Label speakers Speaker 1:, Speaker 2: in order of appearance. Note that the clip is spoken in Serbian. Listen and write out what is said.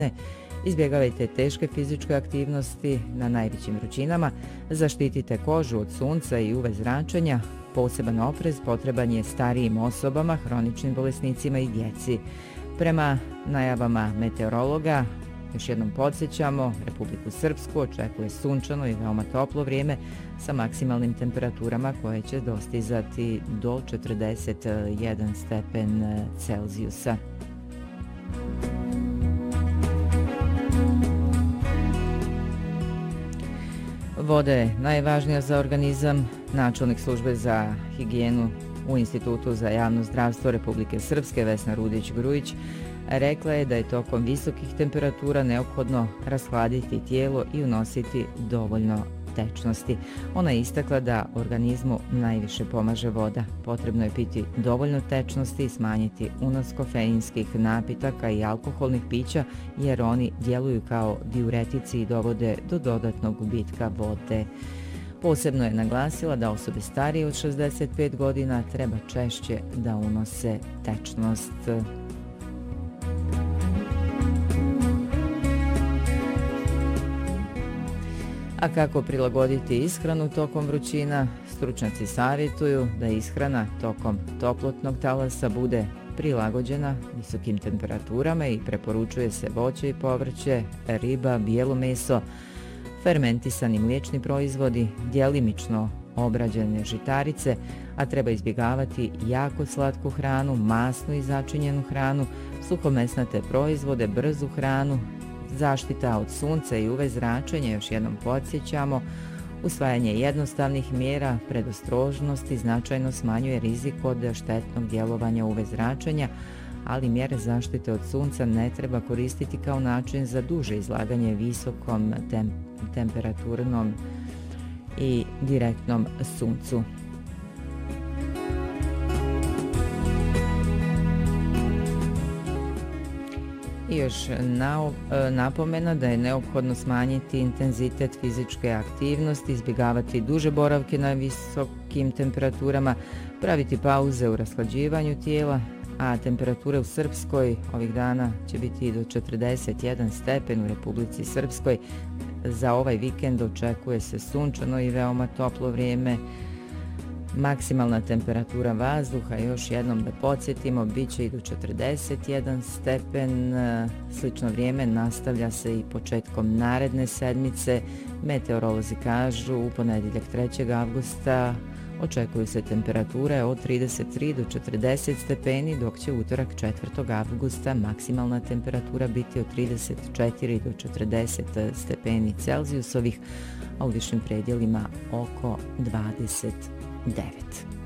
Speaker 1: Izbjegavajte teške fizičke aktivnosti na najvećim vrućinama, zaštitite kožu od sunca i UV zračenja. Poseban oprez potreban je starijim osobama, hroničnim bolesnicima i djeci. Prema najavama meteorologa, još jednom podsjećamo, Republiku Srpsku očekuje sunčano i veoma toplo vrijeme sa maksimalnim temperaturama koje će dostizati do 41 stepen Celzijusa. Voda je najvažnija za organizam. Načelnik službe za higijenu u Institutu za javno zdravstvo Republike Srpske Vesna Rudić-Grujić rekla je da je tokom visokih temperatura neophodno rashladiti tijelo i unositi dovoljno tečnosti. Ona je istakla da organizmu najviše pomaže voda. Potrebno je piti dovoljno tečnosti i smanjiti unos kofeinskih napitaka i alkoholnih pića jer oni djeluju kao diuretici i dovode do dodatnog gubitka vode. Posebno je naglasila da osobe starije od 65 godina treba češće da unose tečnost. A kako prilagoditi ishranu tokom vrućina? Stručnjaci savjetuju da ishrana tokom toplotnog talasa bude prilagođena visokim temperaturama i preporučuje se voće i povrće, riba, bijelo meso, fermentisani mliječni proizvodi, djelimično obrađene žitarice, a treba izbjegavati jako slatku hranu, masnu i začinjenu hranu, suhomesnate proizvode, brzu hranu. Zaštita od sunca i UV zračenja, još jednom podsjećamo, usvajanje jednostavnih mjera predostrožnosti značajno smanjuje rizik od štetnog djelovanja UV zračenja, ali mjere zaštite od sunca ne treba koristiti kao način za duže izlaganje visokom temperaturnom i direktnom suncu. I još napomena da je neophodno smanjiti intenzitet fizičke aktivnosti, izbjegavati duže boravke na visokim temperaturama, praviti pauze u rashlađivanju tijela, a temperature u Srpskoj ovih dana će biti do 41 stepen u Republici Srpskoj. Za ovaj vikend očekuje se sunčano i veoma toplo vrijeme. Maksimalna temperatura vazduha, još jednom da podsjetimo, bit će i do 41 stepen. Slično vrijeme nastavlja se i početkom naredne sedmice. Meteorolozi kažu u ponedjeljak 3. avgusta očekuju se temperature od 33 do 40 stepeni, dok će utorak 4. avgusta maksimalna temperatura biti od 34 do 40 stepeni Celzijusovih, a u višim predjelima oko 29.